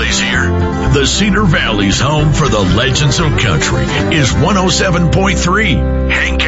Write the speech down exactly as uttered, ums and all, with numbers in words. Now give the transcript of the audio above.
Valley's here. The Cedar Valley's home for the legends of country is one oh seven point three Hank